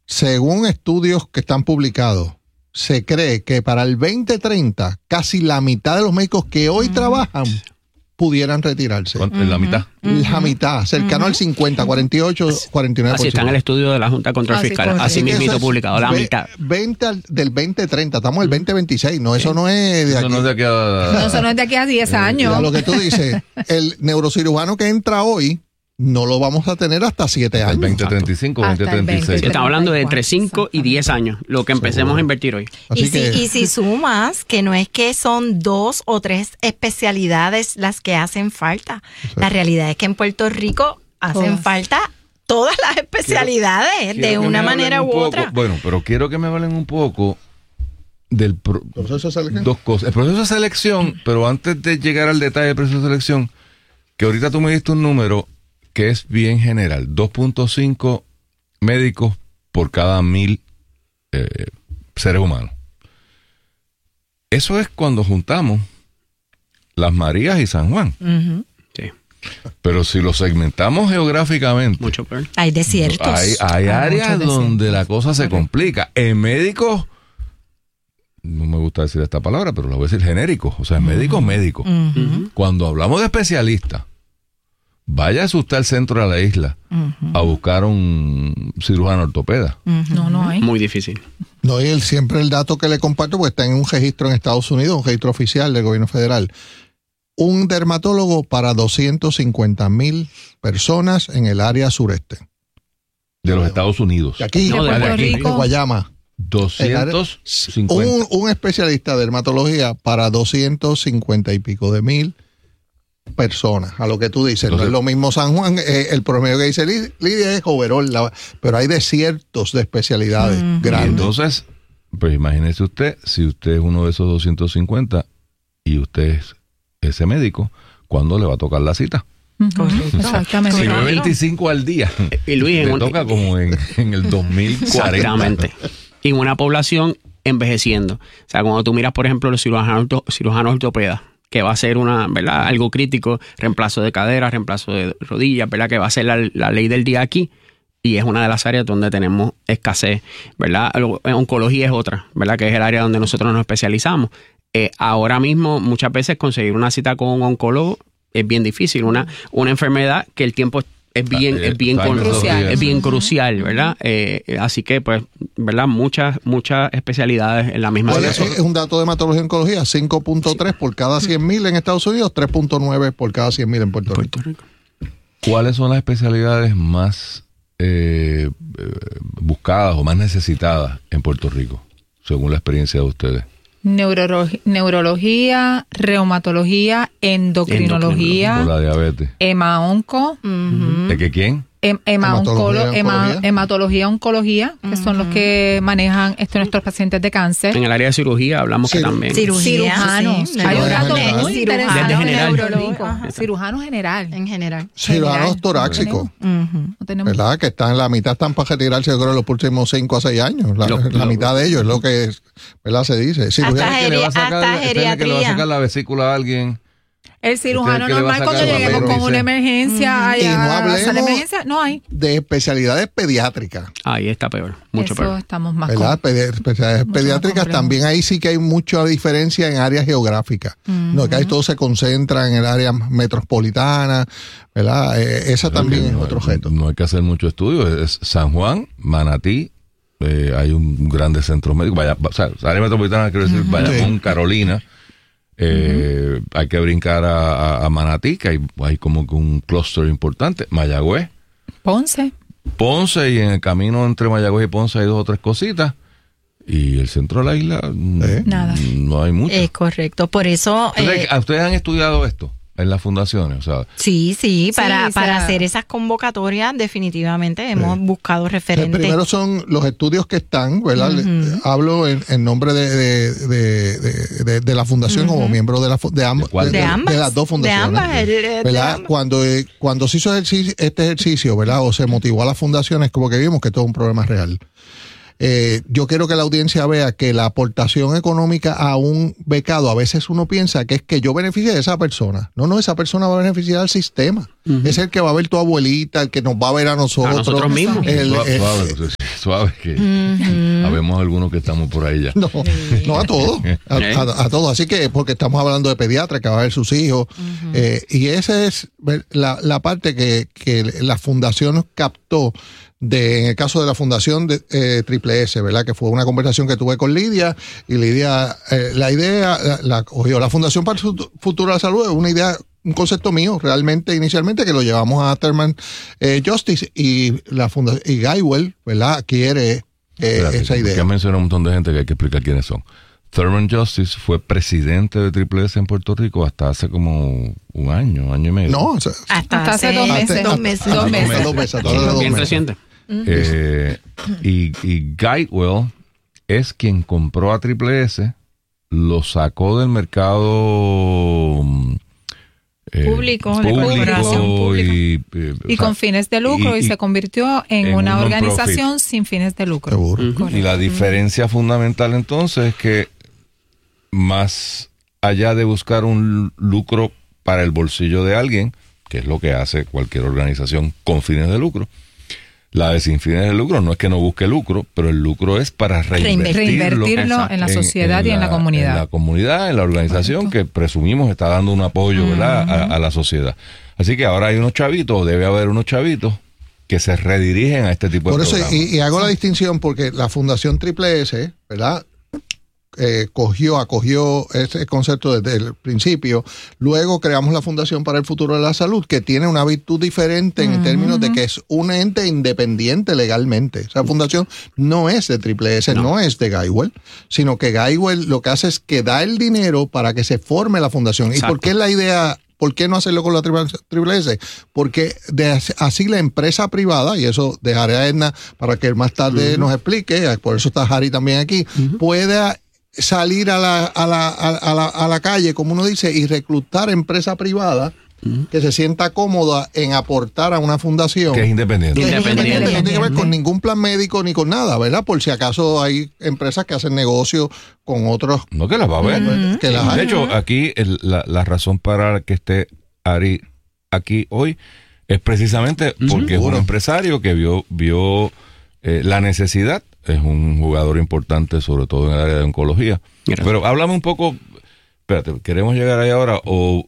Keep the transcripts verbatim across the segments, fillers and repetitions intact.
según estudios que están publicados, se cree que para el veinte treinta casi la mitad de los médicos que hoy uh-huh. trabajan pudieran retirarse. ¿Cuánto? ¿En la mitad? La mitad, cercano uh-huh. al cincuenta, cuarenta y ocho, cuarenta y nueve por ciento. Así está en el estudio de la Junta de Control así Fiscal, así mismito publicado, la ve, mitad. veinte del veinte treinta, estamos en el veinte veintiséis, no, eso no es de eso aquí. No es de aquí a... No, eso no es de aquí a diez años. A lo que tú dices, el neurocirujano que entra hoy, no lo vamos a tener hasta siete años. El veinte treinta y cinco, veinte treinta y seis. Estamos hablando de entre cinco y diez años, lo que empecemos Seguro. a invertir hoy. Y si, que... y si sumas que no es que son dos o tres especialidades las que hacen falta. Sí. La realidad es que en Puerto Rico hacen oh. falta todas las especialidades quiero, de quiero una manera un u poco, otra. Bueno, pero quiero que me hablen un poco del pro, proceso de selección. Dos cosas. El proceso de selección, pero antes de llegar al detalle del proceso de selección, que ahorita tú me diste un número que es bien general, dos punto cinco médicos por cada mil eh, seres humanos. Eso es cuando juntamos Las Marías y San Juan. Uh-huh. Sí. Pero si lo segmentamos geográficamente, mucho peor. Hay desiertos. Hay, hay áreas donde la cosa se complica. En médicos, no me gusta decir esta palabra, pero la voy a decir genéricos, o sea, uh-huh. médicos, médicos. Uh-huh. Cuando hablamos de especialistas, váyase usted al centro de la isla uh-huh. a buscar un cirujano ortopeda. Uh-huh. No, no hay. Muy difícil. No, y el, siempre el dato que le comparto, porque está en un registro en Estados Unidos, un registro oficial del gobierno federal. Un dermatólogo para doscientas cincuenta mil personas en el área sureste. De los Estados Unidos. De aquí, no, de, de, de, aquí, de Guayama. doscientos cincuenta. Un, un especialista de dermatología para doscientos cincuenta y pico de mil personas, a lo que tú dices. Entonces, no es lo mismo San Juan, eh, el promedio que dice Lidia es overall, la, pero hay desiertos de especialidades uh-huh. grandes. Y entonces, pues imagínese usted, si usted es uno de esos doscientos cincuenta y usted es ese médico, ¿cuándo le va a tocar la cita? Correcto. Exactamente. Si no es veinticinco al día, y Luis, le en toca como en, en el dos mil cuarenta. Exactamente. Y una población envejeciendo. O sea, cuando tú miras, por ejemplo, los cirujanos, cirujanos ortopedas, que va a ser una, ¿verdad? Algo crítico, reemplazo de cadera, reemplazo de rodillas, ¿verdad? Que va a ser la, la ley del día aquí, y es una de las áreas donde tenemos escasez, ¿verdad? Oncología es otra, ¿verdad? Que es el área donde nosotros nos especializamos. Eh, ahora mismo, muchas veces conseguir una cita con un oncólogo es bien difícil, una, una enfermedad que el tiempo es bien, es bien crucial, es bien crucial, ¿verdad? Eh, así que, pues, ¿verdad? Muchas, muchas especialidades en la misma. ¿Cuál es, es un dato de hematología y oncología? cinco punto tres sí. por cada cien mil en Estados Unidos, tres punto nueve por cada cien mil en Puerto, Puerto Rico. Rico. ¿Cuáles son las especialidades más eh, buscadas o más necesitadas en Puerto Rico, según la experiencia de ustedes? Neurolog- neurología, reumatología, endocrinología, por la diabetes, hemaonco. Uh-huh. ¿De qué quién? Hem- hemaoncolo- hema- hematología, oncología, que uh-huh. son los que manejan esto nuestros pacientes de cáncer. En el área de cirugía hablamos sí. que también. Cirugía, cirujanos. Sí, Hay un dato general. muy interesante general. neurológico. Cirujano general. En general. Cirujanos torácicos. Uh-huh. No tenemos. ¿Verdad? Que están, la mitad están para retirarse, yo creo, los próximos cinco a seis años. La, lo, la lo, mitad de ellos es lo que, ¿verdad? Se dice. Cirugía. Hasta, que le va a sacar, hasta geriatría. Que le va a sacar la vesícula a alguien. El cirujano normal cuando lleguemos con una emergencia, uh-huh. allá, y no hablemos la emergencia, no hay. De especialidades pediátricas. Ahí está peor, mucho Eso peor. Estamos más ¿verdad? con, Pedi- especialidades pediátricas también ahí sí que hay mucha diferencia en áreas geográficas. Uh-huh. No, que ahí todo se concentra en el área metropolitana, ¿verdad? Eh, esa Pero también es no, otro reto. No hay que hacer mucho estudio. Es San Juan, Manatí, eh, hay un grande centro médico. Vaya, o sea, área metropolitana, quiero decir, uh-huh. Bayamón, sí. Carolina. Eh, uh-huh. Hay que brincar a, a, a Manatí, que hay, hay como que un clúster importante. Mayagüez, Ponce Ponce, y en el camino entre Mayagüez y Ponce hay dos o tres cositas, y el centro de la isla ¿Eh? nada, no hay mucho. Es correcto, por eso Entonces, eh, ¿ustedes han estudiado esto en las fundaciones? O sea, sí, sí, para, sí, para o sea, hacer esas convocatorias definitivamente hemos sí. buscado referentes. El primero son los estudios que están, ¿verdad? Uh-huh. Hablo en, en nombre de, de, de, de, de, de la fundación uh-huh. como miembro de, la, de, amb- ¿De, de, de, ambas, de las dos fundaciones. De ambas, ¿verdad? de ambas. Cuando, eh, cuando se hizo ejercicio, este ejercicio, ¿verdad? O se motivó a las fundaciones, como que vimos que todo es un problema real. Eh, yo quiero que la audiencia vea que la aportación económica a un becado, a veces uno piensa que es que yo beneficie de esa persona. No, no, esa persona va a beneficiar al sistema. Uh-huh. Es el que va a ver tu abuelita, el que nos va a ver a nosotros. A nosotros mismos. El, suave, el, suave, el, suave, suave, que uh-huh. habemos algunos que estamos por ahí ya. No, no a todos, a, a, a todos. Así que, porque estamos hablando de pediatra que va a ver sus hijos, uh-huh. eh, y esa es la, la parte que, que la fundación captó. De, en el caso de la Fundación de eh, Triple S, ¿verdad? Que fue una conversación que tuve con Lidia, y Lidia, eh, la idea, la, la cogió la Fundación para el Futuro de la Salud, es una idea, un concepto mío, realmente, inicialmente, que lo llevamos a Thurman eh, Justice, y la Fundación, y Guywell, ¿verdad? Quiere eh, Espérate, esa idea. Ya mencioné un montón de gente que hay que explicar quiénes son. Thurman Justice fue presidente de Triple S en Puerto Rico hasta hace como un año, año y medio. No, o sea, hasta, hasta hace dos meses. Dos meses. Dos meses. Dos meses. Bien reciente. Eh, y, y Guidewell es quien compró a Triple S, lo sacó del mercado eh, público, público y, eh, y o sea, con fines de lucro y, y se convirtió en, en una organización profit. sin fines de lucro. Uh-huh. Y la diferencia uh-huh. fundamental entonces es que más allá de buscar un lucro para el bolsillo de alguien, que es lo que hace cualquier organización con fines de lucro, la de sin fines de lucro no es que no busque lucro, pero el lucro es para reinvertirlo, reinvertirlo en la sociedad en, en y en la, la comunidad. En la comunidad, en la organización Correcto. que presumimos está dando un apoyo uh-huh. ¿verdad? A, a la sociedad. Así que ahora hay unos chavitos, o debe haber unos chavitos, que se redirigen a este tipo Por de eso, programas. Y, y hago la distinción porque la Fundación Triple S, ¿verdad? Eh, cogió, acogió ese concepto desde el principio. Luego creamos la Fundación para el Futuro de la Salud, que tiene una virtud diferente en uh-huh. términos de que es un ente independiente legalmente. O sea, la Fundación no es de Triple S, no, no es de Guywell, sino que Guywell lo que hace es que da el dinero para que se forme la Fundación. Exacto. ¿Y por qué la idea? ¿Por qué no hacerlo con la Triple S? Porque de así la empresa privada, y eso dejaré a Edna para que más tarde uh-huh. nos explique, por eso está Harry también aquí, uh-huh. pueda salir a la, a, la, a, la, a la calle, como uno dice, y reclutar empresa privada uh-huh. que se sienta cómoda en aportar a una fundación. Que es independiente. Que es independiente. No tiene que ver con ningún plan médico ni con nada, ¿verdad? Por si acaso hay empresas que hacen negocio con otros. No, que las va a ver. Uh-huh. Que las de hecho, aquí el, la, la razón para que esté Ari aquí hoy es precisamente porque uh-huh. es un empresario que vio, vio eh, la necesidad. Es un jugador importante, sobre todo en el área de oncología. Gracias. Pero háblame un poco. Espérate, ¿queremos llegar ahí ahora? O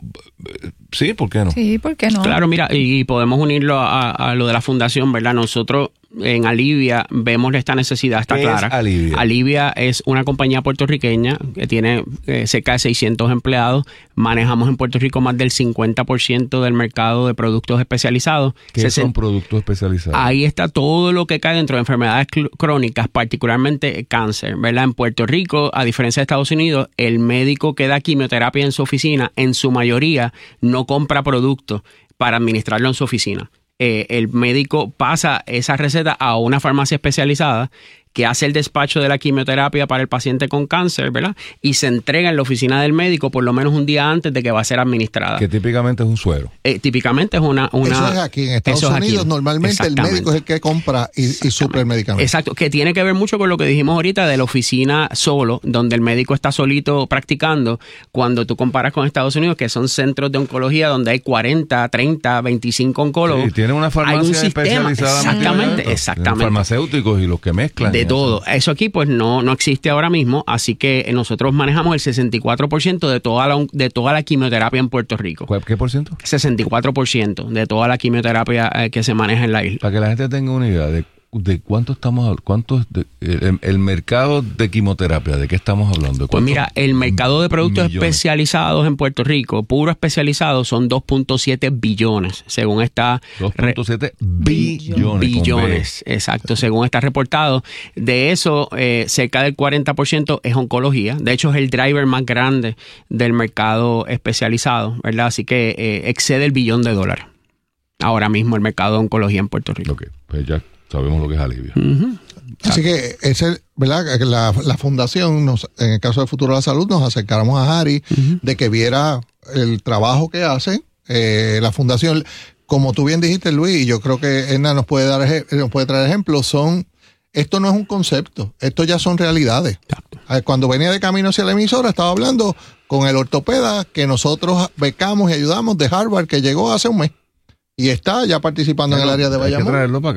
sí, ¿por qué no? Sí, ¿por qué no? Claro, mira, y podemos unirlo a, a lo de la fundación, ¿verdad? Nosotros en Alivia vemos esta necesidad, está ¿Qué clara. Es Alivia? Alivia es una compañía puertorriqueña que tiene eh, cerca de seiscientos empleados. Manejamos en Puerto Rico más del cincuenta por ciento del mercado de productos especializados. ¿Qué Se son productos especializados? Ahí está todo lo que cae dentro de enfermedades crónicas, particularmente cáncer, ¿verdad? En Puerto Rico, a diferencia de Estados Unidos, el médico que da quimioterapia en su oficina, en su mayoría, no compra productos para administrarlo en su oficina. Eh, el médico pasa esa receta a una farmacia especializada que hace el despacho de la quimioterapia para el paciente con cáncer, ¿verdad? Y se entrega en la oficina del médico por lo menos un día antes de que va a ser administrada. Que típicamente es un suero. Eh, típicamente es una, una... Eso es aquí. En Estados Unidos aquí. Normalmente el médico es el que compra y, y supre el medicamento. Exacto, que tiene que ver mucho con lo que dijimos ahorita de la oficina solo, donde el médico está solito practicando, cuando tú comparas con Estados Unidos, que son centros de oncología donde hay cuarenta, treinta, veinticinco oncólogos. Sí, tiene una farmacia hay un sistema, especializada. Exactamente, exactamente. Farmacéuticos y los que mezclan. De todo. Eso aquí pues no, no existe ahora mismo, así que nosotros manejamos el sesenta y cuatro por ciento de toda la, de toda la quimioterapia en Puerto Rico. ¿Qué por ciento? sesenta y cuatro por ciento de toda la quimioterapia eh, que se maneja en la isla. Para que la gente tenga una idea de, de cuánto estamos hablando, cuánto de, el, el mercado de quimioterapia, ¿de qué estamos hablando? Pues mira, el mercado de productos millones? especializados en Puerto Rico, puro especializado, son dos punto siete billones, según está... dos punto siete billones. Billones, exacto, según está reportado. De eso, eh, cerca del cuarenta por ciento es oncología. De hecho, es el driver más grande del mercado especializado, ¿verdad? Así que eh, excede el billón de dólares. Ahora mismo el mercado de oncología en Puerto Rico. Ok, pues ya sabemos lo que es Alivia. Uh-huh. Así que ese, ¿verdad? La, la fundación, nos, en el caso del Futuro de la Salud, nos acercáramos a Harry uh-huh. de que viera el trabajo que hace eh, la fundación. Como tú bien dijiste, Luis, y yo creo que Edna nos puede dar nos puede traer ejemplos, son, esto no es un concepto, esto ya son realidades. Exacto. Cuando venía de camino hacia la emisora, estaba hablando con el ortopeda que nosotros becamos y ayudamos de Harvard, que llegó hace un mes. Y está ya participando Pero en el área de Bayamón. Hay que traerlo para acá.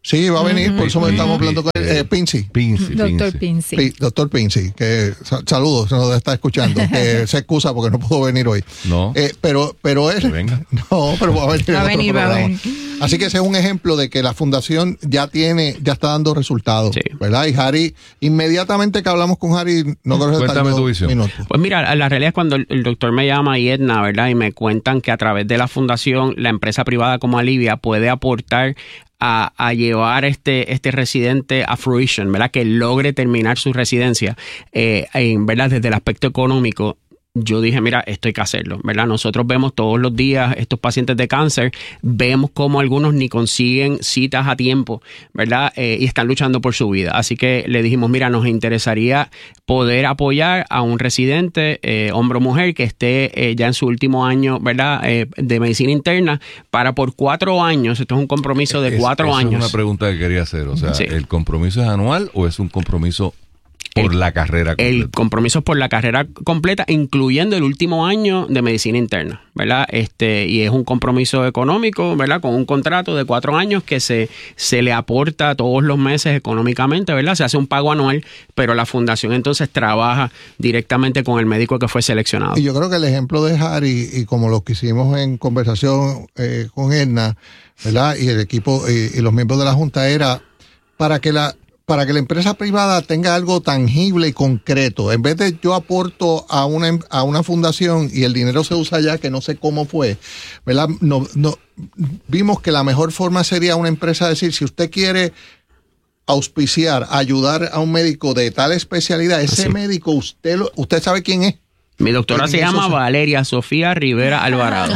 Sí, va a venir, uh-huh. por eso me estamos hablando con eh, Pinci. Pinci. Doctor Pinci. P- Doctor Pinci, que saludos, nos está escuchando, que se excusa porque no pudo venir hoy. No. Eh, pero, pero él. Que venga. No, pero va a venir. Va a venir, va a venir. Así que ese es un ejemplo de que la fundación ya tiene, ya está dando resultados, sí. ¿verdad? Y Harry, inmediatamente que hablamos con Harry, no creo que Cuéntame tu visión. Minutos. Pues mira, la realidad es cuando el, el doctor me llama y Edna, ¿verdad? Y me cuentan que a través de la fundación, la empresa privada como Alivia puede aportar A, a llevar este, este residente a fruition, ¿verdad? Que logre terminar su residencia, eh, en, ¿verdad? Desde el aspecto económico. Yo dije, mira, esto hay que hacerlo, ¿verdad? Nosotros vemos todos los días estos pacientes de cáncer, vemos cómo algunos ni consiguen citas a tiempo, ¿verdad? Eh, y están luchando por su vida. Así que le dijimos, mira, nos interesaría poder apoyar a un residente, eh, hombre o mujer, que esté eh, ya en su último año, ¿verdad? Eh, de medicina interna, para por cuatro años, esto es un compromiso de es, cuatro años. Es una pregunta que quería hacer, o sea, sí. ¿el compromiso es anual o es un compromiso por el, la carrera completa? El compromiso es por la carrera completa, incluyendo el último año de medicina interna, ¿verdad? Este, y es un compromiso económico, ¿verdad? Con un contrato de cuatro años que se, se le aporta todos los meses económicamente, ¿verdad? Se hace un pago anual, pero la fundación entonces trabaja directamente con el médico que fue seleccionado. Y yo creo que el ejemplo de Harry, y como lo que hicimos en conversación eh, con Edna, ¿verdad? Y el equipo y, y los miembros de la Junta era para que la para que la empresa privada tenga algo tangible y concreto. En vez de yo aporto a una, a una fundación y el dinero se usa allá, que no sé cómo fue, ¿verdad? No, no, vimos que la mejor forma sería una empresa decir, si usted quiere auspiciar, ayudar a un médico de tal especialidad, ese Así. médico, usted lo, usted sabe quién es. Mi doctora se llama se... Valeria Sofía Rivera Alvarado.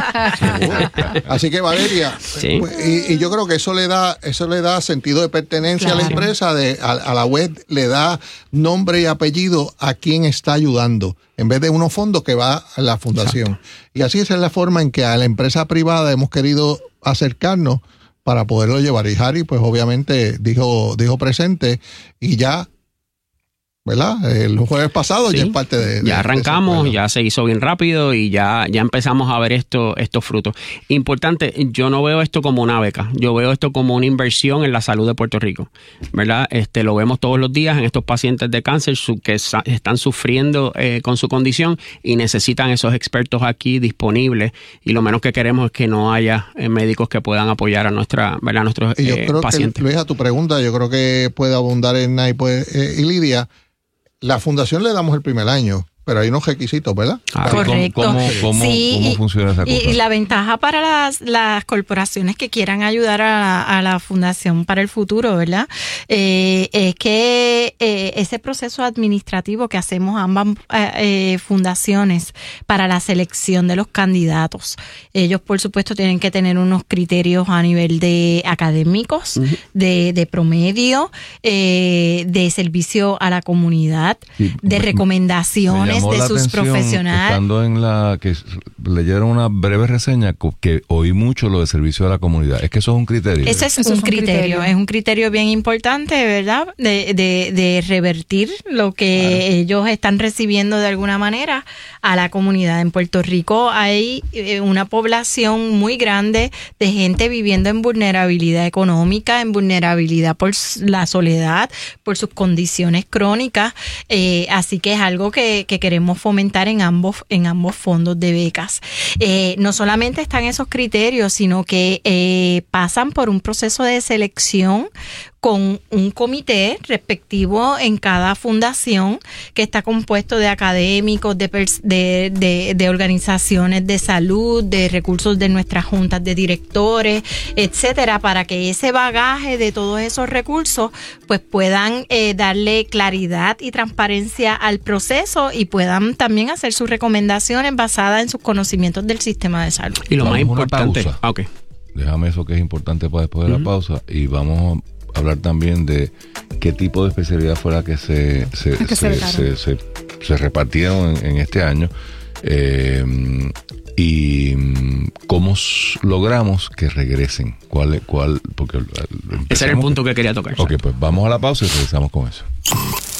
Así que Valeria, sí. y, y yo creo que eso le da, eso le da sentido de pertenencia claro. a la empresa, de, a, a la web le da nombre y apellido a quien está ayudando, en vez de unos fondos que va a la fundación. Exacto. Y así esa es la forma en que a la empresa privada hemos querido acercarnos para poderlo llevar. Y Harry, pues obviamente dijo, dijo presente y ya, ¿verdad? El jueves pasado sí. ya es parte de... de ya arrancamos, de ya se hizo bien rápido y ya, ya empezamos a ver esto, estos frutos. Importante, yo no veo esto como una beca, yo veo esto como una inversión en la salud de Puerto Rico, ¿verdad? Este, lo vemos todos los días en estos pacientes de cáncer su, que sa- están sufriendo eh, con su condición y necesitan esos expertos aquí disponibles, y lo menos que queremos es que no haya eh, médicos que puedan apoyar a, nuestra, ¿verdad? a nuestros y yo eh, creo pacientes. Que, Luis, a tu pregunta, yo creo que puede abundar en Nay pues, eh, y Lidia. La fundación le damos el primer año, pero hay unos requisitos, ¿verdad? Ah, correcto. ¿Cómo, cómo, cómo, sí, cómo funciona esa cosa? Y, y la ventaja para las, las corporaciones que quieran ayudar a, a la fundación para el futuro, ¿verdad? Eh, es que eh, ese proceso administrativo que hacemos ambas eh, fundaciones para la selección de los candidatos, ellos por supuesto tienen que tener unos criterios a nivel de académicos, uh-huh. de, de promedio, eh, de servicio a la comunidad, sí, de recomendaciones de sus profesionales. Estando en la que leyeron una breve reseña que oí mucho lo de servicio a la comunidad. Es que eso es un criterio. Ese es, eso un, es un criterio, criterio, es un criterio bien importante, ¿verdad? De, de, de revertir lo que claro. ellos están recibiendo de alguna manera a la comunidad. En Puerto Rico hay una población muy grande de gente viviendo en vulnerabilidad económica, en vulnerabilidad por la soledad, por sus condiciones crónicas. Eh, así que es algo que, que queremos fomentar en ambos, en ambos fondos de becas. Eh, no solamente están esos criterios, sino que eh, pasan por un proceso de selección con un comité respectivo en cada fundación que está compuesto de académicos, de, pers- de, de, de organizaciones de salud, de recursos de nuestras juntas de directores, etcétera, para que ese bagaje de todos esos recursos pues puedan eh, darle claridad y transparencia al proceso y puedan también hacer sus recomendaciones basadas en sus conocimientos del sistema de salud. Y lo vamos más importante, ah, okay. déjame eso que es importante para después de uh-huh. la pausa, y vamos a hablar también de qué tipo de especialidad fue la que se, se, que se, se, se, se repartieron en, en este año eh, y cómo logramos que regresen. ¿Cuál, cuál, porque ese era el punto que quería tocar. Ok, pues vamos a la pausa y regresamos con eso.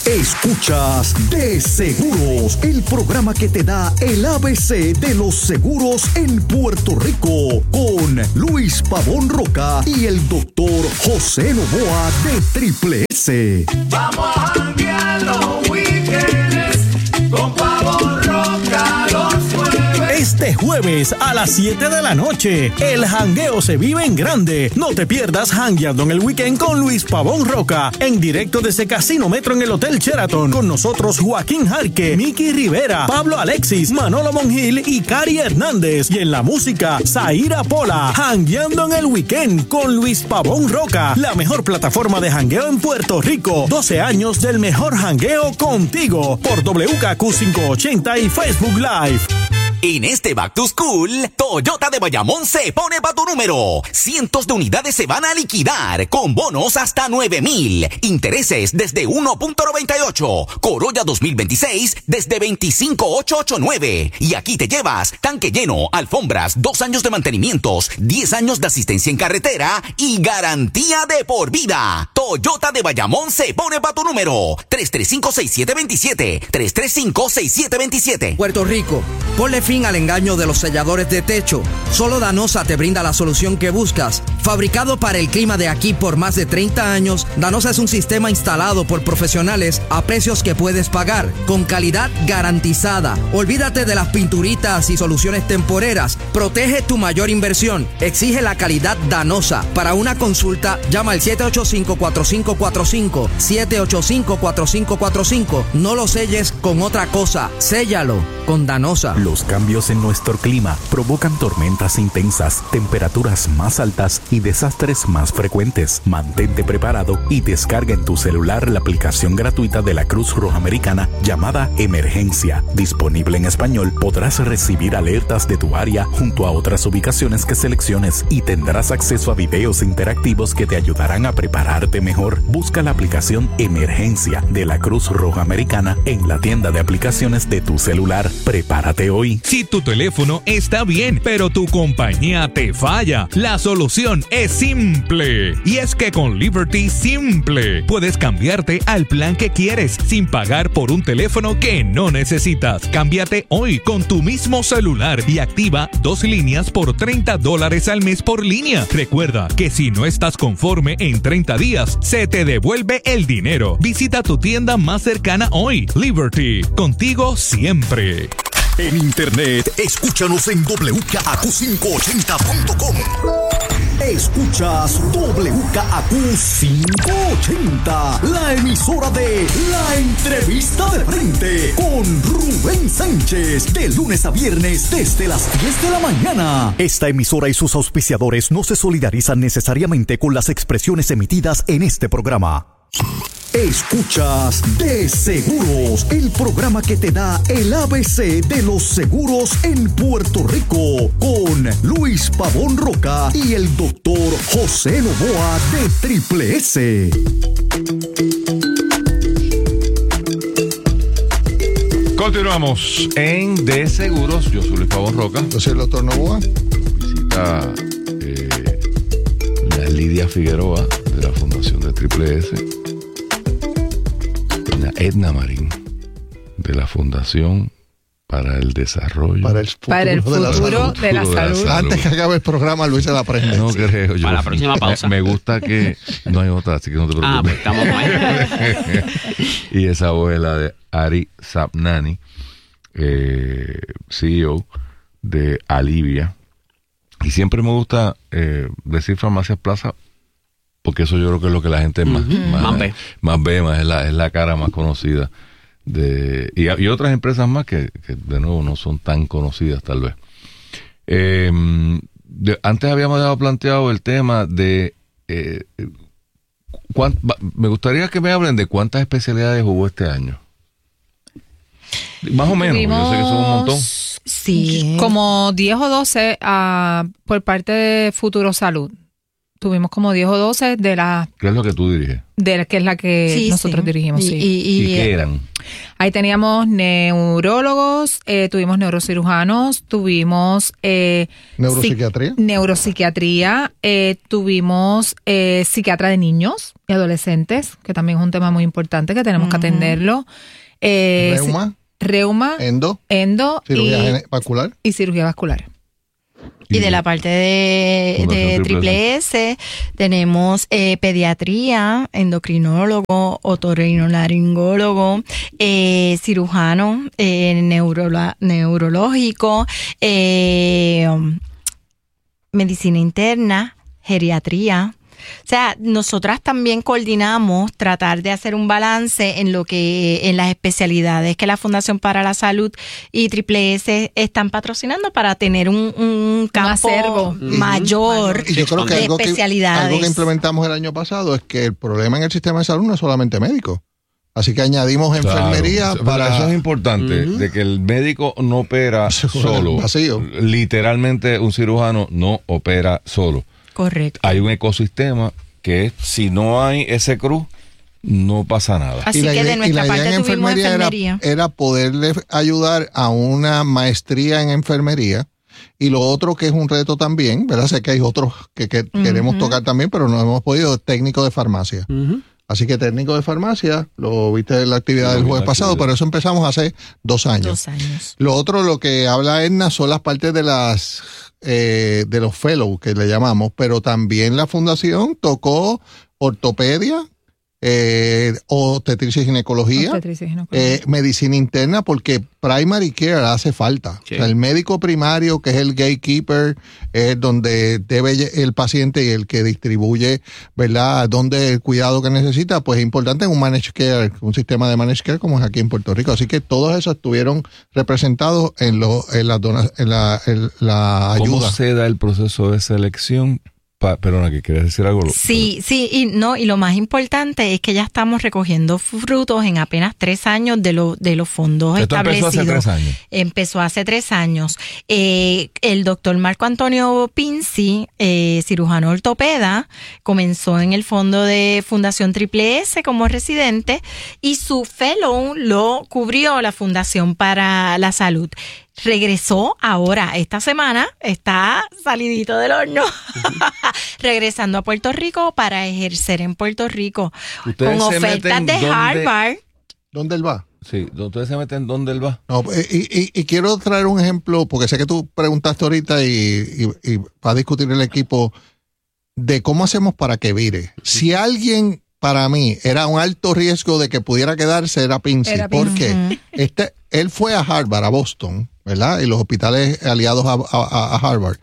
Escuchas De Seguros, el programa que te da el A B C de los seguros en Puerto Rico, con Luis Pavón Roca y el doctor José Novoa de Triple S. Vamos a janguear los weekends con Pavón Roca los jueves. Este jueves a las siete de la noche, el jangueo se vive en grande. No te pierdas jangueando en el weekend con Luis Pavón Roca, en directo desde Casino Metro en el Hotel Sheraton. Con nosotros Joaquín Jarque, Miki Rivera, Pablo Alexis, Manolo Monjil y Cari Hernández. Y en la música, Zaira Pola. Jangueando en el weekend con Luis Pavón Roca, la mejor plataforma de jangueo en Puerto Rico. doce años del mejor jangueo contigo, por W K Q quinientos ochenta y Facebook Live. En este Back to School, Toyota de Bayamón se pone pa' tu número. Cientos de unidades se van a liquidar con bonos hasta nueve mil. Intereses desde uno punto noventa y ocho. Corolla dos mil veintiséis desde veinticinco mil ochocientos ochenta y nueve. Y aquí te llevas tanque lleno, alfombras, dos años de mantenimientos, diez años de asistencia en carretera y garantía de por vida. Toyota de Bayamón se pone pa' tu número. tres tres cinco, seis siete dos siete. tres tres cinco, seis siete dos siete. Puerto Rico, ponle fin al engaño de los selladores de techo. Solo Danosa te brinda la solución que buscas. Fabricado para el clima de aquí por más de treinta años, Danosa es un sistema instalado por profesionales a precios que puedes pagar, con calidad garantizada. Olvídate de las pinturitas y soluciones temporeras. Protege tu mayor inversión. Exige la calidad Danosa. Para una consulta, llama al siete ocho cinco, cuatro cinco cuatro cinco, siete ocho cinco, cuatro cinco cuatro cinco. No lo selles con otra cosa. Séllalo con Danosa. Los cambios en nuestro clima provocan tormentas intensas, temperaturas más altas y desastres más frecuentes. Mantente preparado y descarga en tu celular la aplicación gratuita de la Cruz Roja Americana llamada Emergencia. Disponible en español, podrás recibir alertas de tu área junto a otras ubicaciones que selecciones y tendrás acceso a videos interactivos que te ayudarán a prepararte mejor. Busca la aplicación Emergencia de la Cruz Roja Americana en la tienda de aplicaciones de tu celular. Prepárate hoy. Si tu teléfono está bien, pero tu compañía te falla, la solución es simple. Y es que con Liberty Simple puedes cambiarte al plan que quieres sin pagar por un teléfono que no necesitas. Cámbiate hoy con tu mismo celular y activa dos líneas por treinta dólares al mes por línea. Recuerda que si no estás conforme en treinta días, se te devuelve el dinero. Visita tu tienda más cercana hoy. Liberty, contigo siempre. En internet, escúchanos en W K Q quinientos ochenta punto com. Escuchas W K Q quinientos ochenta, la emisora de La Entrevista de Frente, con Rubén Sánchez, de lunes a viernes desde las diez de la mañana. Esta emisora y sus auspiciadores no se solidarizan necesariamente con las expresiones emitidas en este programa. Escuchas De Seguros, el programa que te da el A B C de los seguros en Puerto Rico, con Luis Pavón Roca y el doctor José Novoa de Triple S. Continuamos en De Seguros. Yo soy Luis Pavón Roca. Yo soy el doctor Novoa. Visita eh, la Lidia Figueroa de la Fundación de Triple S. Edna Marín, de la Fundación para el Desarrollo. Para el futuro, para el futuro de, la salud. de la salud. Antes que acabe el programa, Luis se la aprende. No creo yo. Para la próxima pausa. Me gusta que no hay otra, así que no te preocupes. Ah, pues estamos mal. Y esa abuela de Ari Sapnani, eh, C E O de Alivia. Y siempre me gusta eh, decir Farmacias Plaza, porque eso yo creo que es lo que la gente más, uh-huh. más, más ve, más, ve, más es, la, es la cara más conocida. de Y, y otras empresas más que, que, de nuevo, no son tan conocidas, tal vez. Eh, de, antes habíamos dejado planteado el tema de... Eh, cuánt, me gustaría que me hablen de cuántas especialidades hubo este año. Más o menos, Tuvimos, yo sé que son un montón. Sí. Como diez o doce uh, por parte de Futuro Salud. tuvimos como diez o doce de las... ¿Qué es lo que tú diriges? De la, que es la que Sí, nosotros sí. dirigimos, Y- sí. y- ¿Y qué eran? Ahí teníamos neurólogos, eh, tuvimos neurocirujanos, tuvimos... Eh, ¿Neuropsiquiatría? psic- Neuropsiquiatría, eh, tuvimos eh, psiquiatra de niños y adolescentes, que también es un tema muy importante que tenemos que atenderlo. Eh, Reuma. si- Reuma, Endo. endo Cirugía y, gene- vascular. y cirugía vascular. Y de la parte de, Fundación de Triple Triple S tenemos eh, pediatría, endocrinólogo, otorrinolaringólogo, eh, cirujano, eh, neurola- neurológico, eh, medicina interna, geriatría. O sea, nosotras también coordinamos tratar de hacer un balance en lo que en las especialidades que la Fundación para la Salud y Triple S están patrocinando para tener un, un campo acervo. mayor Y yo creo que de algo, que especialidades. algo que implementamos el año pasado es que el problema en el sistema de salud no es solamente médico. Así que añadimos enfermería Claro. para... Eso es importante, de que el médico no opera solo. Vacío. Literalmente un cirujano no opera solo. Correcto. Hay un ecosistema que si no hay ese cruz, no pasa nada. Así Y la que idea- de y nuestra la idea parte en tuvimos enfermería era- enfermería. Era, poderle ayudar a una maestría en enfermería. Y lo otro que es un reto también, ¿verdad? Sé que hay otros que, que queremos tocar también, pero no hemos podido, técnico de farmacia. Ujú. Así que técnico de farmacia, lo viste en la actividad Lo del vi en jueves la pasado, actividad. pero eso empezamos hace dos años. Dos años. Lo otro, lo que habla Edna, son las partes de las eh, de los fellows que le llamamos, pero también la fundación tocó ortopedia, eh, obstetricia y ginecología, Obstetricia y ginecología. eh, medicina interna, porque primary care hace falta. Sí. O sea, el médico primario, que es el gatekeeper, es donde debe el paciente y el que distribuye, ¿verdad?, donde el cuidado que necesita, pues es importante en un managed care, un sistema de managed care como es aquí en Puerto Rico. Así que todos esos estuvieron representados en, lo, en, la, dona, en, la, en la ¿Cómo ayuda. se da el proceso de selección? Pa, perdona, que quieres decir algo. Sí, sí, y no, y lo más importante es que ya estamos recogiendo frutos en apenas tres años de, lo, de los fondos Esto empezó establecidos. hace tres años. Empezó hace tres años. Eh, el doctor Marco Antonio Pinzi, eh, cirujano ortopeda, comenzó en el fondo de Fundación Triple S como residente y su fellow lo cubrió la Fundación para la Salud. Regresó ahora, esta semana, está salidito del horno, regresando a Puerto Rico para ejercer en Puerto Rico Ustedes con se ofertas meten de donde- Harvard. ¿Dónde él va? Sí, ustedes se meten dónde él va. No, eh, y, y- y quiero traer un ejemplo, porque sé que tú preguntaste ahorita y, y, y va a discutir el equipo de cómo hacemos para que vire. Si alguien, para mí, era un alto riesgo de que pudiera quedarse, era Pincy. Era ¿Por Pincy. qué? Este, él fue a Harvard, a Boston, ¿verdad? Y los hospitales aliados a, a- a Harvard.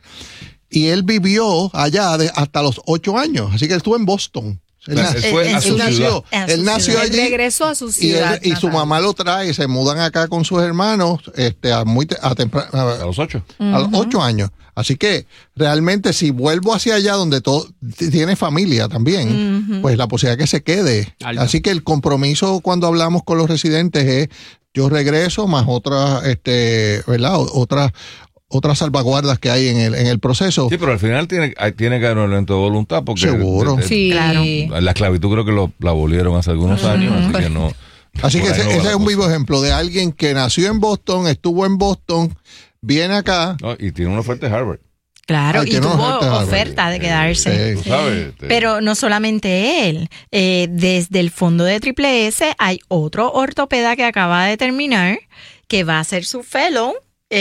Y él vivió allá de- hasta los ocho años, así que él estuvo en Boston. Él, Él nació- fue a él su nació, ciudad. A su él nació ciudad. Él allí. regresó a su Y, él- ciudad. y su natal. mamá lo trae, se mudan acá con sus hermanos este, a, muy te- a, tempra- a- A los ocho. a los ocho años. Así que realmente si vuelvo hacia allá donde todo t- tiene familia también, pues la posibilidad que se quede. Alta. Así que el compromiso cuando hablamos con los residentes es yo regreso más otras, este, ¿verdad? O- Otras otras salvaguardas que hay en el, en el proceso. Sí, pero al final tiene, hay- tiene que haber un elemento de voluntad porque Seguro. de- de- Sí. Claro. la esclavitud creo que lo, la abolieron hace algunos años, así que no. Así que por ahí ese, no va ese la es un cosa. vivo ejemplo de alguien que nació en Boston, estuvo en Boston, viene acá. No, y tiene una oferta de Harvard. Claro, Ay, y que no, tuvo oferta de Harvard. oferta de quedarse. Sí. Tú sabes, este, Pero no solamente él, eh, desde el fondo de Triple S hay otro ortopeda que acaba de terminar, que va a ser su fellow,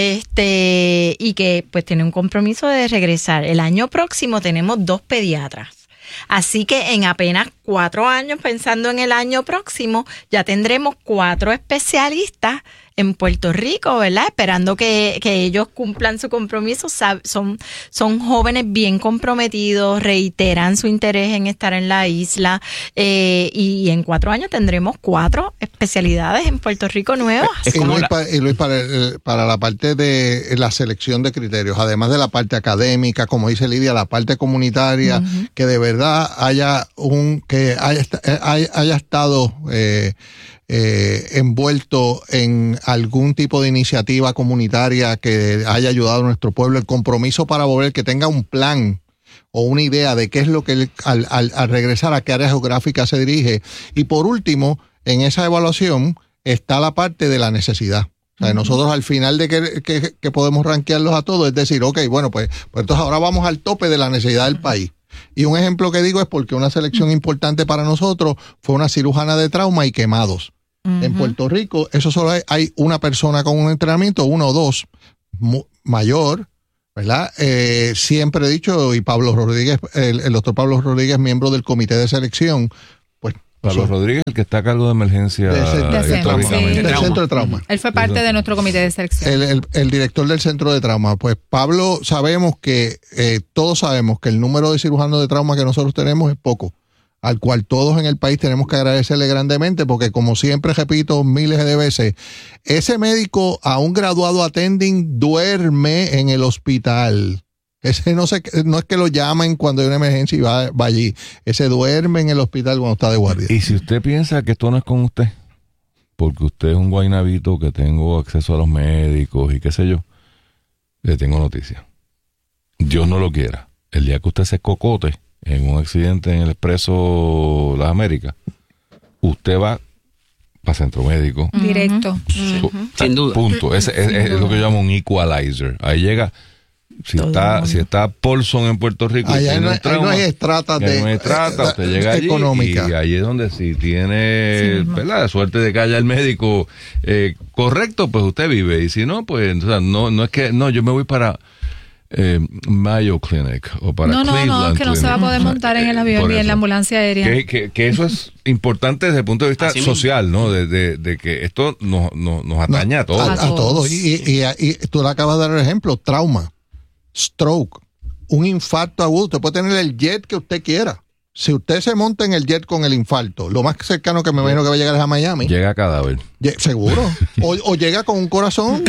este, y que pues tiene un compromiso de regresar. El año próximo tenemos dos pediatras. Así que en apenas cuatro años, pensando en el año próximo, ya tendremos cuatro especialistas en Puerto Rico, ¿verdad? Esperando que, que ellos cumplan su compromiso. Sab- Son, son jóvenes bien comprometidos, reiteran su interés en estar en la isla eh, y en cuatro años tendremos cuatro especialidades en Puerto Rico nuevas. Es Y como Luis, la- pa- y Luis, para, el- para la parte de la selección de criterios, además de la parte académica, como dice Lidia, la parte comunitaria, que de verdad haya un que haya, esta- eh, haya, haya estado eh, eh, envuelto en algún tipo de iniciativa comunitaria que haya ayudado a nuestro pueblo, el compromiso para volver, que tenga un plan, o una idea de qué es lo que él, al, al, al regresar a qué área geográfica se dirige. Y por último, en esa evaluación está la parte de la necesidad. O sea, uh-huh. nosotros al final de que, que, que podemos rankearlos a todos, es decir, ok, bueno, pues, pues entonces ahora vamos al tope de la necesidad del país. Y un ejemplo que digo es porque una selección importante para nosotros fue una cirujana de trauma y quemados. Uh-huh. En Puerto Rico, eso solo hay, hay una persona con un entrenamiento, uno o dos, mu- mayor, ¿verdad? Eh, siempre he dicho, y Pablo Rodríguez, el, el doctor Pablo Rodríguez, miembro del comité de selección, pues... Pablo Rodríguez, el que está a cargo de emergencia... De, de, de trauma, sí. Del centro de trauma. Él fue parte de nuestro comité de selección. El, el, el director del centro de trauma. Pues Pablo, sabemos que, eh, todos sabemos que el número de cirujanos de trauma que nosotros tenemos es poco, al cual todos en el país tenemos que agradecerle grandemente, porque como siempre repito miles de veces, ese médico, aún graduado attending, duerme en el hospital. Ese no, se, no es que lo llamen cuando hay una emergencia y va, va allí. Ese duerme en el hospital cuando está de guardia. Y si usted piensa que esto no es con usted, porque usted es un guaynabito que tengo acceso a los médicos y qué sé yo, le tengo noticia. Dios no lo quiera. El día que usted se cocote en un accidente en el Expreso Las Américas, usted va para centro médico. Directo. Uh-huh. Sin duda. Punto. Ese, es, es, es lo que yo llamo un equalizer. Ahí llega... Si Todo está, si está Paulson en Puerto Rico, allá no, trauma, no hay estratas de no hay estrata, usted llega allí económica. Y ahí es donde si tiene, sí, ¿verdad?, suerte de que haya el médico eh, correcto, pues usted vive, y si no, pues o sea, no, no es que, no, yo me voy para eh, Mayo Clinic o para no, Cleveland no, no, que no Clinic. se va a poder montar en el avión ni en la ambulancia aérea. Que, que, que eso es importante desde el punto de vista Así social, mismo. ¿no? De, de, de que esto nos, nos, nos atañe no, a todos. A, a todos. Y, y, y, y tú le acabas de dar el ejemplo, trauma. Stroke, un infarto agudo. Usted puede tener el jet que usted quiera. Si usted se monta en el jet con el infarto, lo más cercano que me imagino que va a llegar es a Miami. Llega a cadáver. Seguro. O, o llega con un corazón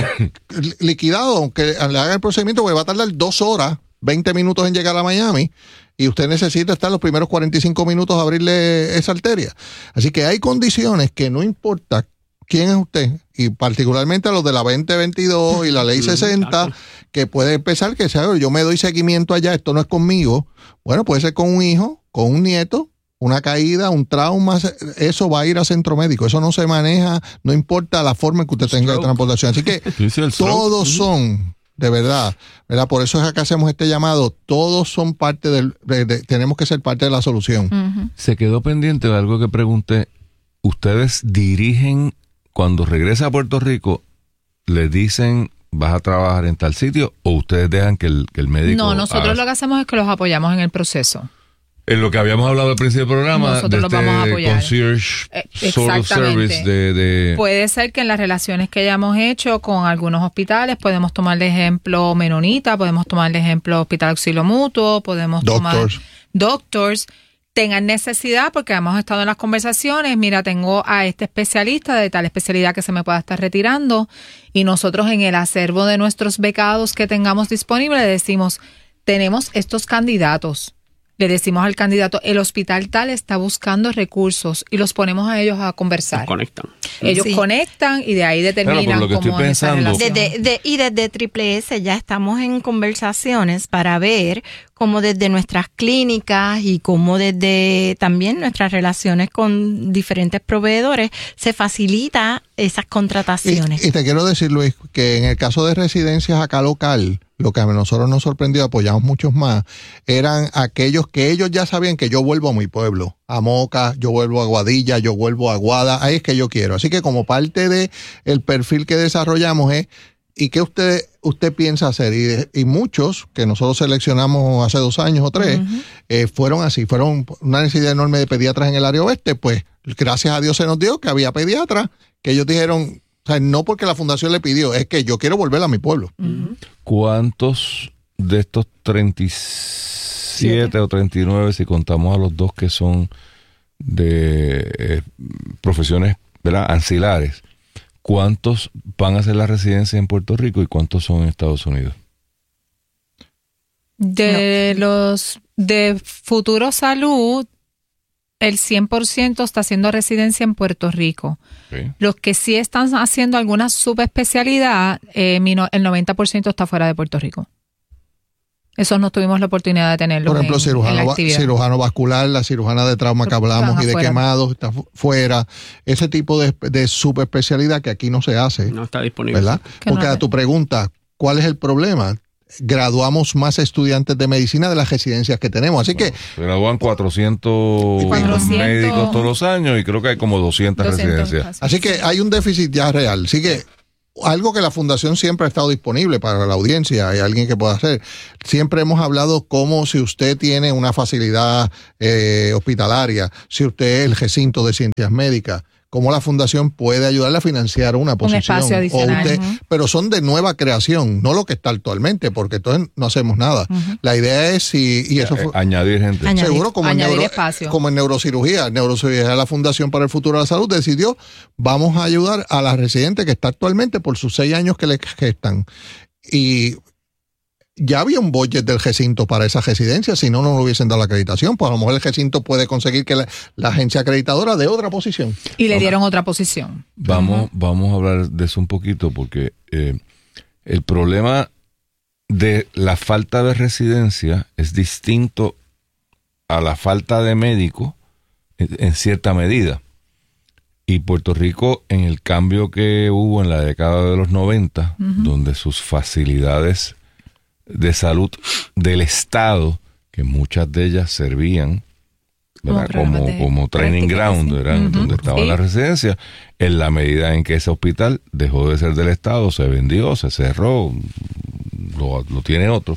liquidado, aunque le hagan el procedimiento, porque va a tardar dos horas, veinte minutos en llegar a Miami, y usted necesita estar los primeros cuarenta y cinco minutos a abrirle esa arteria. Así que hay condiciones que no importa quién es usted, y particularmente a los de la veinte veintidós y la ley sesenta, que puede empezar que sea, yo me doy seguimiento allá, esto no es conmigo. Bueno, puede ser con un hijo, con un nieto, una caída, un trauma, eso va a ir a centro médico. Eso no se maneja, no importa la forma en que usted tenga de transportación. Así que todos son, de verdad, ¿verdad? Por eso es que hacemos este llamado, todos son parte del, de, de, tenemos que ser parte de la solución. Uh-huh. Se quedó pendiente de algo que pregunté. ¿Ustedes dirigen, cuando regresa a Puerto Rico, le dicen vas a trabajar en tal sitio, o ustedes dejan que el, que el médico... No, nosotros haga... lo que hacemos es que los apoyamos en el proceso. En lo que habíamos hablado al principio del programa, nosotros de los este vamos a apoyar. Concierge eh, sort of service de, de... Puede ser que en las relaciones que hayamos hecho con algunos hospitales, podemos tomar de ejemplo Menonita, podemos tomar de ejemplo Hospital Auxilio Mutuo, podemos Doctors. tomar Doctors, tengan necesidad, porque hemos estado en las conversaciones, mira, tengo a este especialista de tal especialidad que se me pueda estar retirando, y nosotros en el acervo de nuestros becados que tengamos disponible le decimos, tenemos estos candidatos. Le decimos al candidato, el hospital tal está buscando recursos, y los ponemos a ellos a conversar. Los conectan. Ellos sí. conectan y de ahí determinan claro, cómo es esa relación. Desde, de, y desde Triple S ya estamos en conversaciones para ver cómo desde nuestras clínicas y cómo desde también nuestras relaciones con diferentes proveedores se facilita esas contrataciones. Y, y te quiero decir, Luis, que en el caso de residencias acá local, lo que a nosotros nos sorprendió, apoyamos muchos más, eran aquellos que ellos ya sabían que yo vuelvo a mi pueblo, a Moca, yo vuelvo a Aguadilla, yo vuelvo a Aguada, ahí es que yo quiero. Así que como parte de el perfil que desarrollamos es, ¿y qué usted usted piensa hacer? Y, y muchos, que nosotros seleccionamos hace dos años o tres, uh-huh. eh, fueron así, fueron una necesidad enorme de pediatras en el área oeste, pues gracias a Dios se nos dio que había pediatras, que ellos dijeron, o sea, no porque la fundación le pidió, es que yo quiero volver a mi pueblo. Uh-huh. ¿Cuántos de estos treinta y siete ¿Siete? O treinta y nueve, si contamos a los dos que son de eh, profesiones, ¿verdad?, ancilares, cuántos van a hacer la residencia en Puerto Rico y cuántos son en Estados Unidos? De no. los de Futuro Salud, el cien por ciento está haciendo residencia en Puerto Rico. Okay. Los que sí están haciendo alguna subespecialidad, eh, el noventa por ciento está fuera de Puerto Rico. Esos no tuvimos la oportunidad de tenerlos. Por ejemplo, en, cirujano, en la actividad. cirujano vascular, la cirujana de trauma que hablamos y de afuera. quemados, está fuera. Ese tipo de, de subespecialidad que aquí no se hace. No está disponible. ¿Verdad? Que Porque no a hay. tu pregunta, ¿cuál es el problema? Graduamos más estudiantes de medicina de las residencias que tenemos. Así que Se gradúan cuatrocientos, cuatrocientos médicos todos los años y creo que hay como doscientas doscientos residencias. Así que hay un déficit ya real. Así que algo que la Fundación siempre ha estado disponible para la audiencia, hay alguien que pueda hacer. Siempre hemos hablado como si usted tiene una facilidad eh, hospitalaria, si usted es el recinto de ciencias médicas, cómo la Fundación puede ayudarle a financiar una posición. espacio adicional. O usted- Ujú. Pero son de nueva creación, no lo que está actualmente, porque entonces no hacemos nada. La idea es si, y eso Eh, fue... añadir gente. Añadir- Seguro, como en, añadir neuro- espacio. como en neurocirugía. Neurocirugía de la Fundación para el Futuro de la Salud decidió, vamos a ayudar a la residente que está actualmente por sus seis años que le gestan. Y ya había un budget del recinto para esa residencia, si no, no le hubiesen dado la acreditación. Pues a lo mejor el recinto puede conseguir que la, la agencia acreditadora dé otra posición. Y le dieron otra posición. Vamos, vamos a hablar de eso un poquito porque eh, el problema de la falta de residencia es distinto a la falta de médico en, en cierta medida. Y Puerto Rico, en el cambio que hubo en la década de los noventa, donde sus facilidades de salud del Estado, que muchas de ellas servían, ¿verdad? Como como, programas de como training práctica, ground, sí. eran Ujú. donde estaban Sí. las residencias, en la medida en que ese hospital dejó de ser del Estado, se vendió, se cerró, lo, lo tiene otro.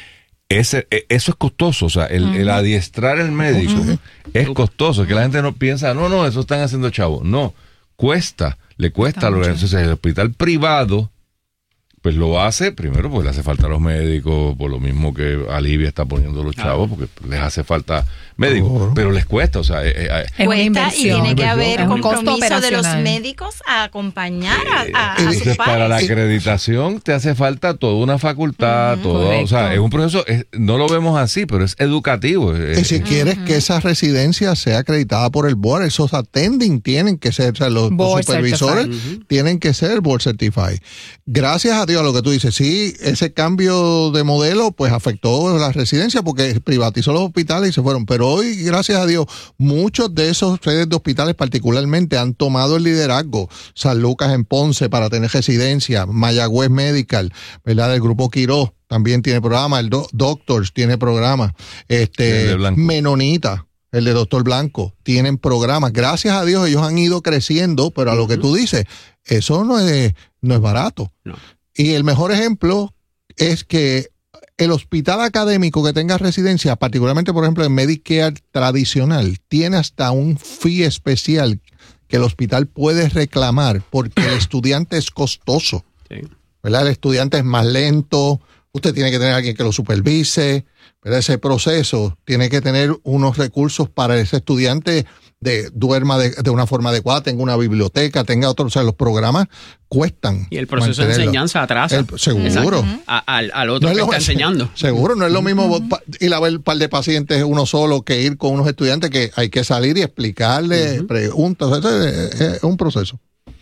Ese, e- eso es costoso, o sea, el, el adiestrar el médico es costoso, que la gente no piensa, no, no, eso están haciendo chavos. No, cuesta, le cuesta. Lo, entonces, el hospital privado, pues lo hace, primero porque le hace falta a los médicos, por lo mismo que Alivia está poniendo los chavos, porque les hace falta médicos, Claro. pero les cuesta, o sea, eh, eh, Es una Cuesta y inversión. tiene que haber Es un costo compromiso de los operacional. médicos a acompañar a, a- a entonces sus para la pares. acreditación te hace falta toda una facultad, todo, o sea, correcto. es un proceso, es- no lo vemos así, pero es educativo. es- Y si quieres que esa residencia sea acreditada por el board, esos attending tienen que ser, o sea, los, los Board supervisores tienen que ser board certified. Gracias a Dios a lo que tú dices, sí, ese cambio de modelo pues afectó la residencia porque privatizó los hospitales y se fueron, pero hoy, gracias a Dios, muchos de esos redes de hospitales particularmente han tomado el liderazgo. San Lucas en Ponce para tener residencia, Mayagüez Medical, ¿verdad? El grupo Quiró también tiene programa, el Do- Doctors tiene programa, El este de Blanco. Menonita, el de Doctor Blanco, tienen programas. Gracias a Dios ellos han ido creciendo, pero a lo que tú dices, eso no es, no es barato. No. Y el mejor ejemplo es que el hospital académico que tenga residencia, particularmente por ejemplo en Medicare tradicional, tiene hasta un fee especial que el hospital puede reclamar porque el estudiante es costoso. Sí. ¿Verdad? El estudiante es más lento, usted tiene que tener a alguien que lo supervise, ¿verdad? Ese proceso tiene que tener unos recursos para ese estudiante de duerma de, de una forma adecuada, tenga una biblioteca, tenga otros, o sea, los programas cuestan. Y el proceso de mantenerlo. enseñanza atrasa. El- seguro. Exacto. A- al, al otro No es que lo- está enseñando. Seguro, no es lo mismo pa- ir a ver un par de pacientes uno solo que ir con unos estudiantes que hay que salir y explicarle preguntas. O sea, es, es un proceso.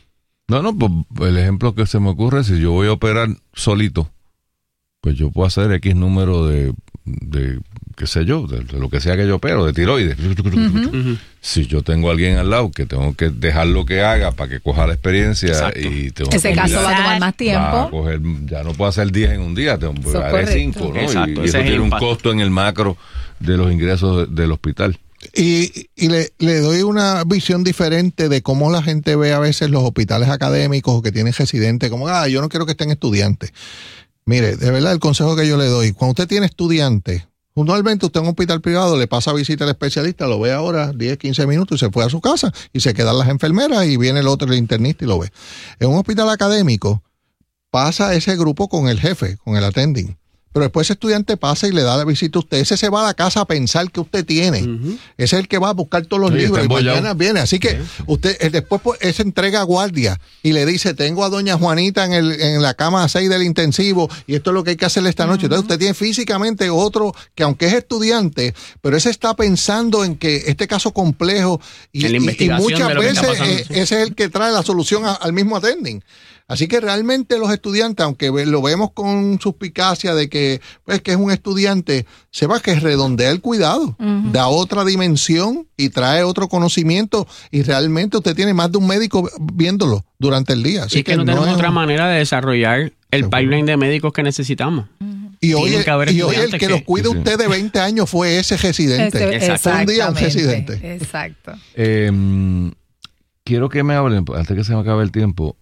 No, no, pues el ejemplo que se me ocurre es si yo voy a operar solito, pues yo puedo hacer X número de, de qué sé yo, de, de lo que sea que yo opero, de tiroides. Ujú. Si yo tengo a alguien al lado que tengo que dejar lo que haga para que coja la experiencia Exacto. y tengo Ese que caso va a mirar, tomar más va a tiempo. coger, ya no puedo hacer diez en un día, tengo que Eso es haré correcto. cinco, ¿no? Exacto, y, y ese eso es el tiene un impacto. costo en el macro de los ingresos de- del hospital. Y, y le, le doy una visión diferente de cómo la gente ve a veces los hospitales académicos o que tienen residentes, como, ah, yo no quiero que estén estudiantes. Mire, de verdad, el consejo que yo le doy, cuando usted tiene estudiantes, usualmente usted en un hospital privado le pasa a visita al especialista, lo ve ahora diez, quince minutos y se fue a su casa y se quedan las enfermeras y viene el otro, el internista y lo ve. En un hospital académico pasa ese grupo con el jefe, con el attending. Pero después ese estudiante pasa y le da la visita a usted. Ese se va a la casa a pensar que usted tiene. Ese es el que va a buscar todos los Sí, libros está y embollado. mañana viene. Así que usted eh, después pues, ese entrega a guardia y le dice, tengo a doña Juanita en, el, en la cama seis del intensivo y esto es lo que hay que hacerle esta noche. Entonces usted tiene físicamente otro que aunque es estudiante, pero ese está pensando en que este caso complejo y, En la y- y investigación muchas de lo que está veces pasando, eh, sí. ese es el que trae la solución a- al mismo attending. Así que realmente los estudiantes, aunque lo vemos con suspicacia de que, pues, que es un estudiante, sepa que redondea el cuidado, uh-huh. da otra dimensión y trae otro conocimiento y realmente usted tiene más de un médico viéndolo durante el día. Así y que, que no tenemos es otra un... manera de desarrollar el Seguro. pipeline de médicos que necesitamos. Uh-huh. Y hoy, el, que y hoy el que, que los cuide sí, usted de veinte años fue ese residente. Ese, fue un día un residente. Exacto. Eh, quiero que me hablen, antes que se me acabe el tiempo,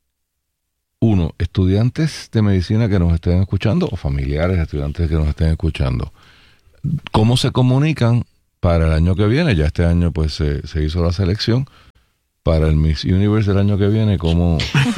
uno, estudiantes de medicina que nos estén escuchando o familiares de estudiantes que nos estén escuchando, ¿cómo se comunican para el año que viene? Ya este año pues se, se hizo la selección. Para el Miss Universe del año que viene, ¿cómo?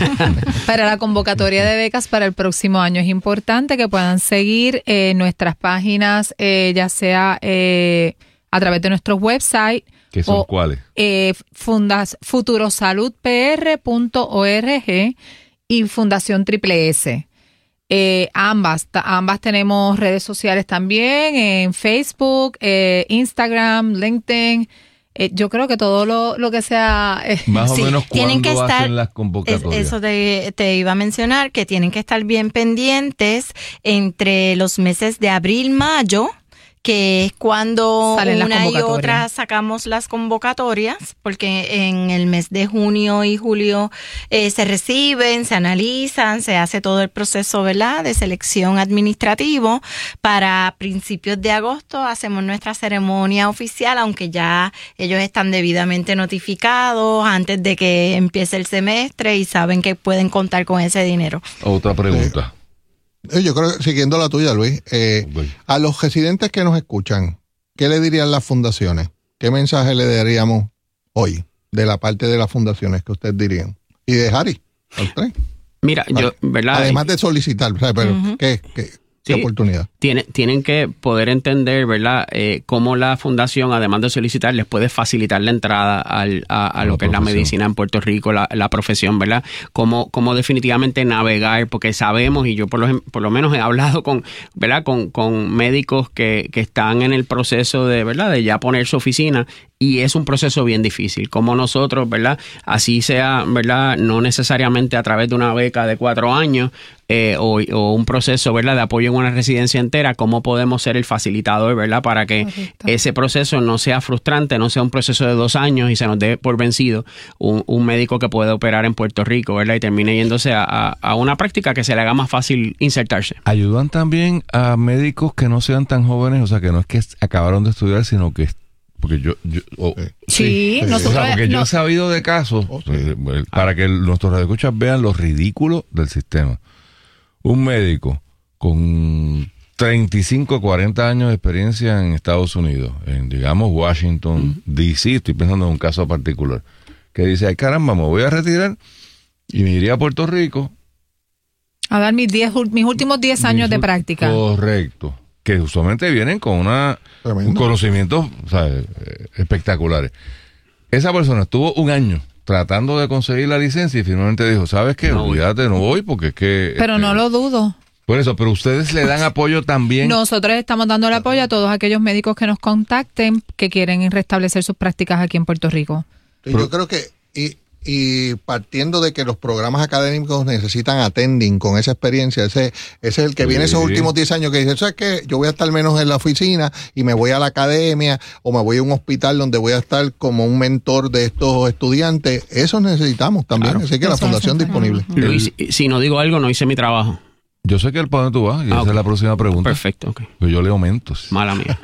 Para la convocatoria de becas para el próximo año es importante que puedan seguir eh, nuestras páginas, eh, ya sea eh, a través de nuestro website. ¿Qué son o, cuáles? Eh, fundas, futurosalud p r punto org y Fundación Triple S. Eh, ambas, ta, ambas tenemos redes sociales también, en Facebook, eh, Instagram, LinkedIn. Eh, yo creo que todo lo, lo que sea... Eh, Más o sí, menos tienen que estar, hacen las convocatorias. Es, eso te, te iba a mencionar, que tienen que estar bien pendientes entre los meses de abril, mayo, que es cuando Salen una y otra sacamos las convocatorias, porque en el mes de junio y julio eh, se reciben, se analizan, se hace todo el proceso, ¿verdad?, de selección administrativo. Para principios de agosto hacemos nuestra ceremonia oficial, aunque ya ellos están debidamente notificados antes de que empiece el semestre y saben que pueden contar con ese dinero. Otra pregunta. Sí. Yo creo que, siguiendo la tuya, Luis, eh, okay. a los residentes que nos escuchan, ¿qué le dirían las fundaciones? ¿Qué mensaje le daríamos hoy de la parte de las fundaciones que ustedes dirían? Y de Harry, al tren. Mira, vale. yo, ¿verdad? Además de solicitar, ¿sabes? Pero, uh-huh. ¿qué, qué, sí, qué oportunidad? Tiene, tienen que poder entender, ¿verdad?, eh, cómo la fundación, además de solicitar, les puede facilitar la entrada al, a, a lo la que profesión. Es la medicina en Puerto Rico, la, la profesión, ¿verdad? Cómo, cómo definitivamente navegar, porque sabemos, y yo por lo, por lo menos he hablado con, ¿verdad?, con, con médicos que, que están en el proceso de, ¿verdad?, de ya poner su oficina. Y es un proceso bien difícil, como nosotros, ¿verdad? Así sea, ¿verdad? No necesariamente a través de una beca de cuatro años eh, o, o un proceso, ¿verdad?, de apoyo en una residencia entera, cómo podemos ser el facilitador, ¿verdad?, para que Correcto. Ese proceso no sea frustrante, no sea un proceso de dos años y se nos dé por vencido un, un médico que puede operar en Puerto Rico, ¿verdad?, y termine yéndose a, a, a una práctica que se le haga más fácil insertarse. ¿Ayudan también a médicos que no sean tan jóvenes? O sea, que no es que acabaron de estudiar, sino que porque yo, yo oh, sí, sí, nosotros, o sea, porque no. yo he sabido de casos oh, sí. eh, para que nuestros radioescuchas vean lo ridículo del sistema. Un médico con treinta y cinco, cuarenta años de experiencia en Estados Unidos, en digamos Washington, uh-huh. D C, estoy pensando en un caso particular, que dice, ay caramba, me voy a retirar y me iría a Puerto Rico a dar mis, diez, mis últimos diez años de práctica. Correcto. Que usualmente vienen con una, un conocimientos, o sea, espectaculares. Esa persona estuvo un año tratando de conseguir la licencia y finalmente dijo, ¿sabes qué? No, olvídate, no voy porque es que... Pero este, no lo dudo. Por eso, pero ustedes le dan apoyo también. Nosotros estamos dando el apoyo a todos aquellos médicos que nos contacten que quieren restablecer sus prácticas aquí en Puerto Rico. Yo pero, creo que... Y, Y partiendo de que los programas académicos necesitan attending con esa experiencia, ese, ese es el que sí. viene esos últimos diez años que dice, ¿sabes qué? Yo voy a estar menos en la oficina y me voy a la academia o me voy a un hospital donde voy a estar como un mentor de estos estudiantes. Eso necesitamos también, claro. Así que la fundación disponible. Luis, si no digo algo, no hice mi trabajo. Yo sé que el para dónde tú vas y ah, esa okay. es la próxima pregunta. Perfecto, ok. Pues yo leo mentos. Mala mía.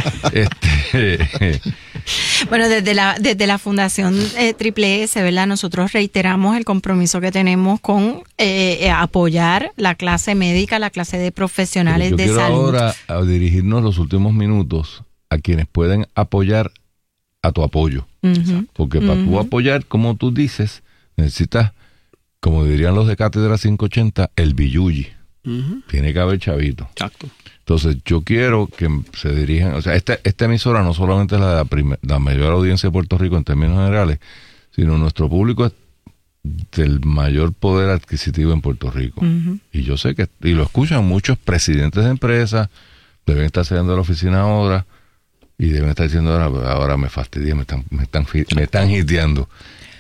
este... Bueno, desde la desde la Fundación eh, Triple S, ¿verdad? Nosotros reiteramos el compromiso que tenemos con eh, apoyar la clase médica, la clase de profesionales yo de quiero salud. Ahora a dirigirnos los últimos minutos a quienes pueden apoyar a tu apoyo. Uh-huh. Porque para uh-huh. tú apoyar, como tú dices, necesitas, como dirían los de Cátedra quinientos ochenta, el billuyi. Uh-huh. Tiene que haber chavito. Exacto. Entonces, yo quiero que se dirijan, o sea, esta, esta emisora no solamente es la, de la, primer, la mayor audiencia de Puerto Rico en términos generales, sino nuestro público es del mayor poder adquisitivo en Puerto Rico. Uh-huh. Y yo sé que, y lo escuchan muchos presidentes de empresas, deben estar saliendo de la oficina ahora, y deben estar diciendo ahora, ahora me fastidié, me están, me están, me están hiteando.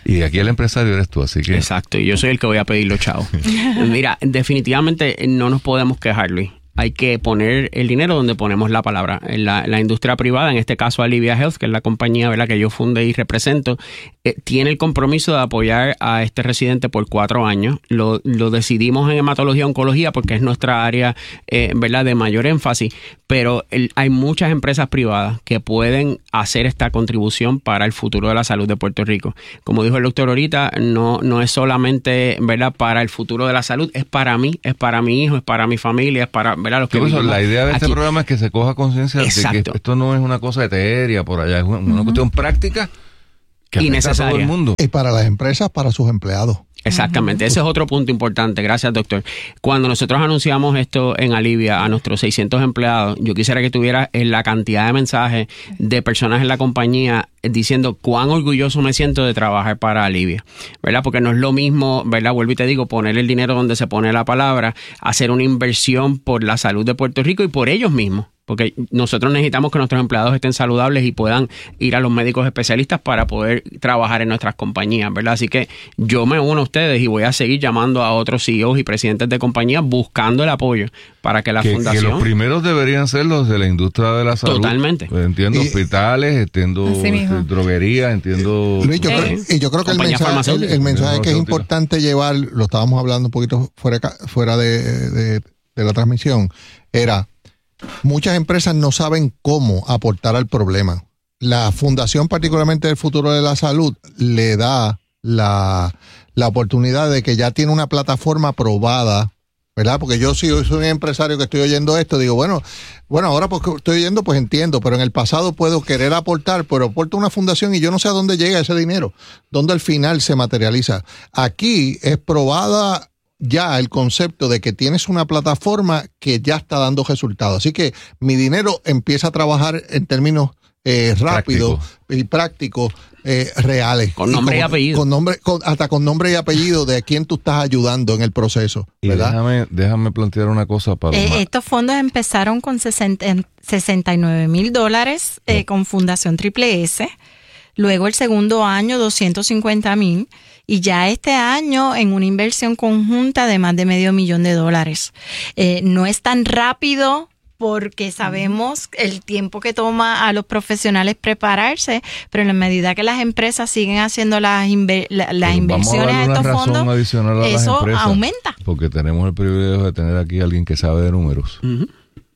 Y aquí el empresario eres tú, así que... Exacto, y yo soy el que voy a pedir los chavos. Mira, definitivamente no nos podemos quejar, Luis. Hay que poner el dinero donde ponemos la palabra. En la, la industria privada, en este caso Alivia Health, que es la compañía, ¿verdad?, que yo fundé y represento, eh, tiene el compromiso de apoyar a este residente por cuatro años. Lo, lo decidimos en hematología oncología porque es nuestra área, eh, ¿verdad?, de mayor énfasis. Pero el, hay muchas empresas privadas que pueden hacer esta contribución para el futuro de la salud de Puerto Rico. Como dijo el doctor ahorita, no, no es solamente, ¿verdad?, para el futuro de la salud, es para mí, es para mi hijo, es para mi familia, es para... ¿verdad? Los que eso, la idea de este aquí. programa es que se coja conciencia de que esto no es una cosa etérea por allá, es una, una uh-huh. cuestión práctica que afecta a todo el mundo. Y para las empresas, para sus empleados. Exactamente, ese es otro punto importante. Gracias, doctor. Cuando nosotros anunciamos esto en Alivia a nuestros seiscientos empleados, yo quisiera que tuviera la cantidad de mensajes de personas en la compañía diciendo cuán orgulloso me siento de trabajar para Alivia, ¿verdad? Porque no es lo mismo, ¿verdad? Vuelvo y te digo, poner el dinero donde se pone la palabra, hacer una inversión por la salud de Puerto Rico y por ellos mismos. Porque nosotros necesitamos que nuestros empleados estén saludables y puedan ir a los médicos especialistas para poder trabajar en nuestras compañías, ¿verdad? Así que yo me uno a ustedes y voy a seguir llamando a otros C E Os y presidentes de compañías buscando el apoyo para que la que, fundación... Que los primeros deberían ser los de la industria de la salud. Totalmente. Pues entiendo y, hospitales, entiendo droguería, entiendo... Luis, yo, creo, y yo creo que el mensaje, el, el mensaje que es importante llevar, lo estábamos hablando un poquito fuera, fuera de, de, de la transmisión, era... Muchas empresas no saben cómo aportar al problema. La Fundación, particularmente del Futuro de la Salud, le da la, la oportunidad de que ya tiene una plataforma aprobada, ¿verdad? Porque yo si soy un empresario que estoy oyendo esto, digo, bueno, bueno, ahora porque estoy oyendo, pues entiendo, pero en el pasado puedo querer aportar, pero aporto una fundación y yo no sé a dónde llega ese dinero, dónde al final se materializa. Aquí es probada ya el concepto de que tienes una plataforma que ya está dando resultados. Así que mi dinero empieza a trabajar en términos eh, rápidos y prácticos, eh, reales. Con nombre y, como, y apellido. Con nombre, con, hasta con nombre y apellido de a quién tú estás ayudando en el proceso. ¿Verdad? Y déjame, déjame plantear una cosa para... Eh, estos fondos empezaron con sesenta y nueve mil dólares eh, no. con Fundación Triple S. Luego el segundo año doscientos cincuenta mil y ya este año en una inversión conjunta de más de medio millón de dólares. Eh, no es tan rápido porque sabemos el tiempo que toma a los profesionales prepararse, pero en la medida que las empresas siguen haciendo las, inver- la, las inversiones a, a estos fondos, a eso empresas, aumenta. Porque tenemos el privilegio de tener aquí a alguien que sabe de números. Uh-huh.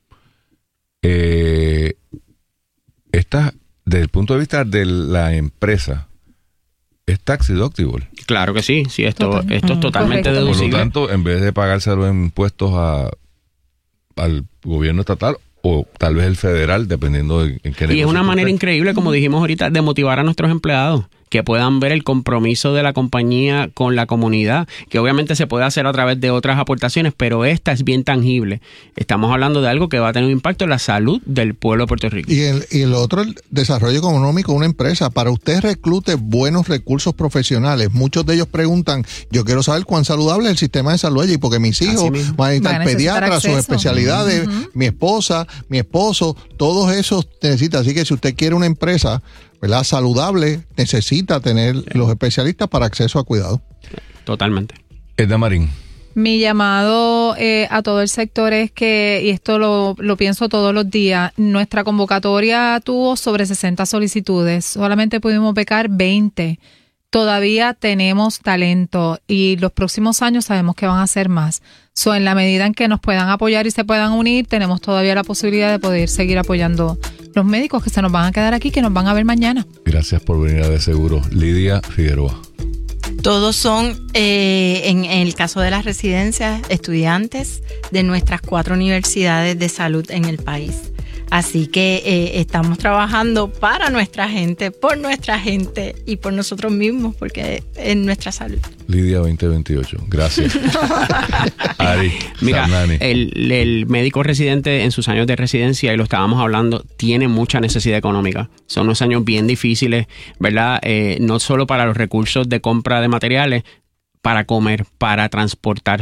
Eh, estas... Desde el punto de vista de la empresa, ¿es tax deductible? Claro que sí, sí, esto, Total. esto es totalmente Correcto. deducible. Por lo tanto, en vez de pagárselo en impuestos a, al gobierno estatal o tal vez el federal, dependiendo de en qué... Y es una manera esté. increíble, como dijimos ahorita, de motivar a nuestros empleados, que puedan ver el compromiso de la compañía con la comunidad, que obviamente se puede hacer a través de otras aportaciones, pero esta es bien tangible. Estamos hablando de algo que va a tener un impacto en la salud del pueblo de Puerto Rico. Y el, y el otro, el desarrollo económico de una empresa. Para usted reclute buenos recursos profesionales. Muchos de ellos preguntan, yo quiero saber cuán saludable es el sistema de salud allí, porque mis hijos van a necesitar pediatras, sus especialidades, uh-huh. mi esposa, mi esposo, todos esos necesitan. Así que si usted quiere una empresa, ¿verdad?, saludable, necesita tener sí. los especialistas para acceso a cuidado. Totalmente. Edna Marín. Mi llamado eh, a todo el sector es que, y esto lo, lo pienso todos los días, nuestra convocatoria tuvo sobre sesenta solicitudes, solamente pudimos becar veinte. Todavía tenemos talento y los próximos años sabemos que van a ser más. So, en la medida en que nos puedan apoyar y se puedan unir, tenemos todavía la posibilidad de poder seguir apoyando los médicos que se nos van a quedar aquí, que nos van a ver mañana. Gracias por venir a De Seguro. Lidia Figueroa. Todos son, eh, en, en el caso de las residencias, estudiantes de nuestras cuatro universidades de salud en el país. Así que eh, estamos trabajando para nuestra gente, por nuestra gente y por nosotros mismos, porque es nuestra salud. Lidia veinte veintiocho, gracias. Ari, mira, el, el médico residente en sus años de residencia, y lo estábamos hablando, tiene mucha necesidad económica. Son unos años bien difíciles, ¿verdad? Eh, no solo para los recursos de compra de materiales, para comer, para transportarse.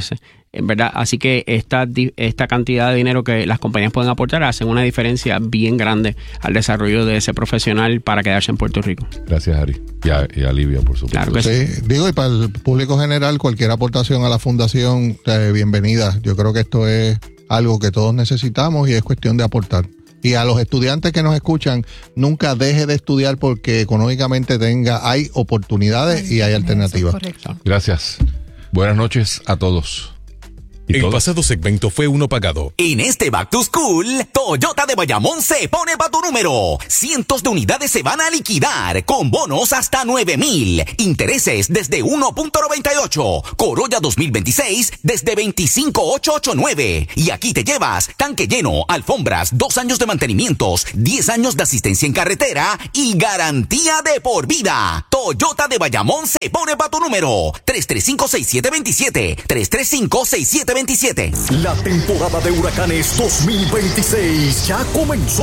en verdad. Así que esta, esta cantidad de dinero que las compañías pueden aportar hacen una diferencia bien grande al desarrollo de ese profesional para quedarse en Puerto Rico. Gracias, Ari. Y a, y a Livia, por supuesto. Claro que sí. sí. Digo, y para el público general, cualquier aportación a la fundación, eh, bienvenida. Yo creo que esto es algo que todos necesitamos y es cuestión de aportar. Y a los estudiantes que nos escuchan, nunca deje de estudiar porque económicamente tenga, hay oportunidades y hay alternativas. Gracias. Buenas noches a todos. El pasado segmento fue uno pagado. En este Back to School, Toyota de Bayamón se pone pa' tu número. Cientos de unidades se van a liquidar con bonos hasta nueve mil. Intereses desde uno punto noventa y ocho. Corolla dos mil veintiséis desde veinticinco mil ochocientos ochenta y nueve. Y aquí te llevas tanque lleno, alfombras, dos años de mantenimientos, diez años de asistencia en carretera y garantía de por vida. Toyota de Bayamón se pone pa' tu número. tres tres cinco, seis siete dos siete. tres tres cinco, seis siete dos siete. La temporada de huracanes dos mil veintiséis ya comenzó.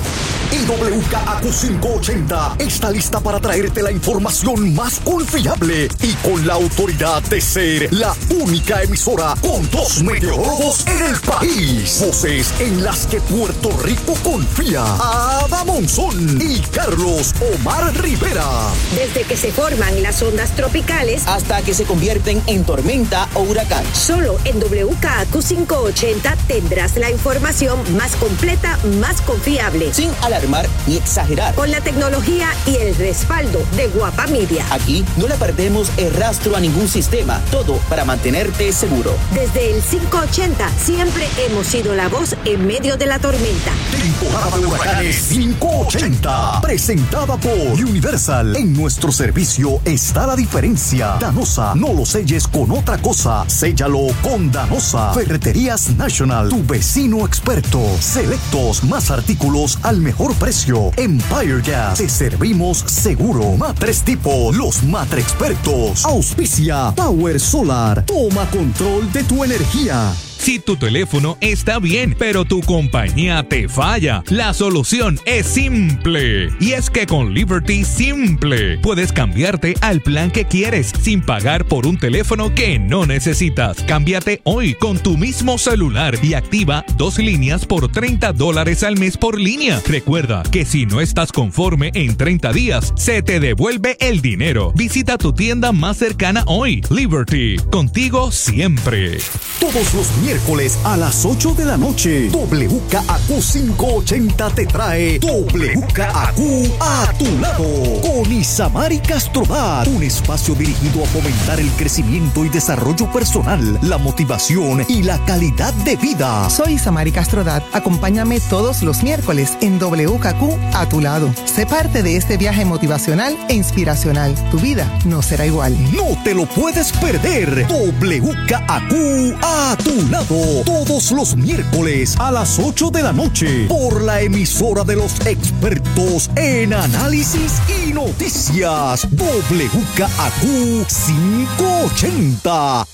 Y W K A Q quinientos ochenta está lista para traerte la información más confiable y con la autoridad de ser la única emisora con dos meteorólogos en el país. Voces en las que Puerto Rico confía. Ada Monzón y Carlos Omar Rivera. Desde que se forman las ondas tropicales hasta que se convierten en tormenta o huracán. Solo en W K A Q quinientos ochenta tendrás la información más completa, más confiable. Sin alarmar ni exagerar. Con la tecnología y el respaldo de Guapa Media. Aquí no le perdemos el rastro a ningún sistema. Todo para mantenerte seguro. Desde el quinientos ochenta siempre hemos sido la voz en medio de la tormenta. Temporada de huracanes quinientos ochenta. Presentada por Universal. En nuestro servicio está la diferencia. Danosa, no lo selles con otra cosa. Séllalo con Danosa. Ferreterías National, tu vecino experto. Selectos, más artículos al mejor precio. Empire Gas, te servimos seguro. Matres Tipo, los Matre expertos. Auspicia Power Solar. Toma control de tu energía. Si tu teléfono está bien, pero tu compañía te falla, la solución es simple. Y es que con Liberty Simple puedes cambiarte al plan que quieres sin pagar por un teléfono que no necesitas. Cámbiate hoy con tu mismo celular y activa dos líneas por treinta dólares al mes por línea. Recuerda que si no estás conforme en treinta días, se te devuelve el dinero. Visita tu tienda más cercana hoy. Liberty, contigo siempre. Todos los miércoles a las ocho de la noche, W K A Q quinientos ochenta te trae W K A Q a tu lado con Isamari Castrodat, un espacio dirigido a fomentar el crecimiento y desarrollo personal, la motivación y la calidad de vida. Soy Isamari Castrodat. Acompáñame todos los miércoles en W K A Q a tu lado. Sé parte de este viaje motivacional e inspiracional. Tu vida no será igual. No te lo puedes perder. W K A Q a tu lado, todos los miércoles a las ocho de la noche, por la emisora de los expertos en análisis y noticias, W K A Q quinientos ochenta.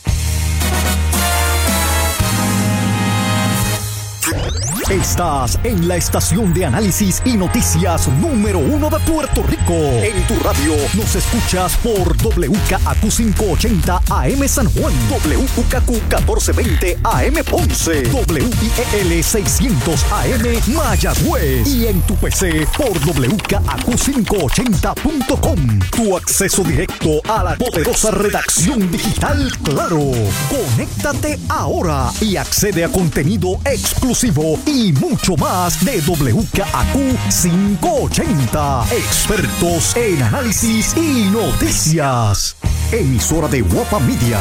Estás en la estación de análisis y noticias número uno de Puerto Rico. En tu radio nos escuchas por W K A Q quinientos ochenta A M San Juan, W K Q catorce veinte A M Ponce, W I E L seiscientos A M Mayagüez y en tu P C por W K A Q quinientos ochenta punto com. Tu acceso directo a la poderosa redacción digital Claro. Conéctate ahora y accede a contenido exclusivo y mucho más de W K A Q quinientos ochenta. Expertos en análisis y noticias. Emisora de Guapa Media.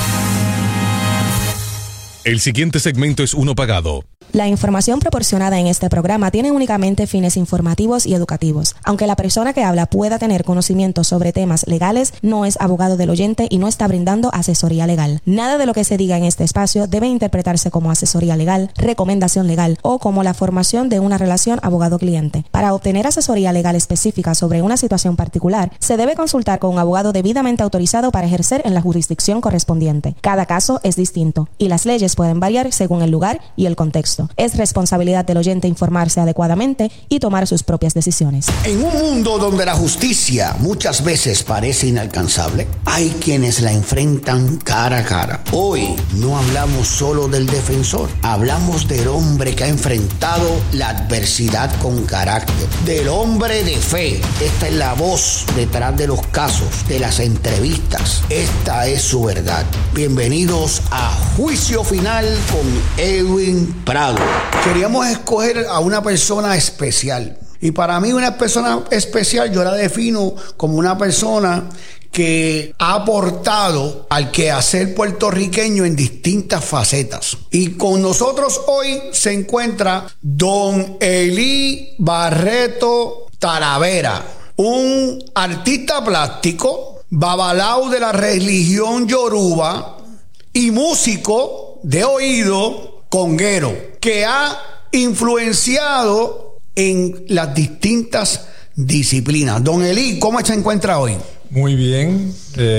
El siguiente segmento es uno pagado. La información proporcionada en este programa tiene únicamente fines informativos y educativos. Aunque la persona que habla pueda tener conocimiento sobre temas legales, no es abogado del oyente y no está brindando asesoría legal. Nada de lo que se diga en este espacio debe interpretarse como asesoría legal, recomendación legal o como la formación de una relación abogado-cliente. Para obtener asesoría legal específica sobre una situación particular, se debe consultar con un abogado debidamente autorizado para ejercer en la jurisdicción correspondiente. Cada caso es distinto y las leyes pueden variar según el lugar y el contexto. caso. Es responsabilidad del oyente informarse adecuadamente y tomar sus propias decisiones. En un mundo donde la justicia muchas veces parece inalcanzable, hay quienes la enfrentan cara a cara. Hoy no hablamos solo del defensor, hablamos del hombre que ha enfrentado la adversidad con carácter, del hombre de fe. Esta es la voz detrás de los casos, de las entrevistas. Esta es su verdad. Bienvenidos a Juicio Final con Edwin Prado. Queríamos escoger a una persona especial. Y para mí una persona especial yo la defino como una persona que ha aportado al quehacer puertorriqueño en distintas facetas. Y con nosotros hoy se encuentra don Elí Barreto Talavera, un artista plástico, babalao de la religión yoruba y músico de oído conguero, que ha influenciado en las distintas disciplinas. Don Elí, ¿cómo se encuentra hoy? Muy bien. Eh,